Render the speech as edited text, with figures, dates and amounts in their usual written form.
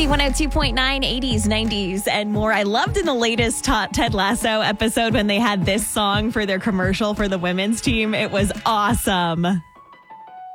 Easy 102.9, 80s, 90s, and more. I loved in the latest Ted Lasso episode when they had this song for their commercial for the women's team. It was awesome.